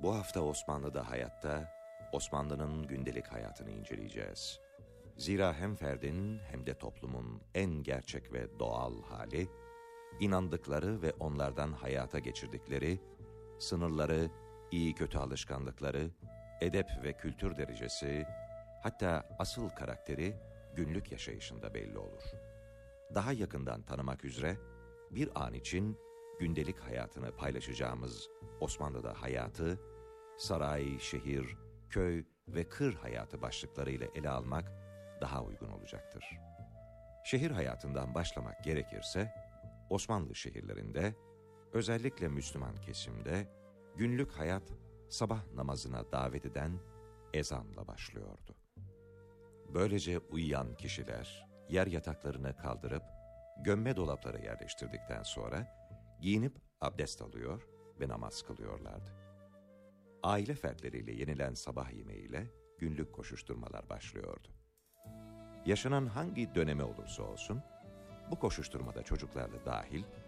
Bu hafta Osmanlı'da hayatta, Osmanlı'nın gündelik hayatını inceleyeceğiz. Zira hem ferdin hem de toplumun en gerçek ve doğal hali, inandıkları ve onlardan hayata geçirdikleri, sınırları, iyi kötü alışkanlıkları, edep ve kültür derecesi, hatta asıl karakteri günlük yaşayışında belli olur. Daha yakından tanımak üzere bir an için gündelik hayatını paylaşacağımız Osmanlı'da hayatı, saray, şehir, köy ve kır hayatı başlıklarıyla ele almak daha uygun olacaktır. Şehir hayatından başlamak gerekirse, Osmanlı şehirlerinde, özellikle Müslüman kesimde, günlük hayat sabah namazına davet eden ezanla başlıyordu. Böylece uyuyan kişiler yer yataklarını kaldırıp gömme dolaplara yerleştirdikten sonra giyinip abdest alıyor ve namaz kılıyorlardı. Aile fertleriyle yenilen sabah yemeğiyle günlük koşuşturmalar başlıyordu. Yaşanan hangi dönemi olursa olsun, bu koşuşturmada çocuklar da dahil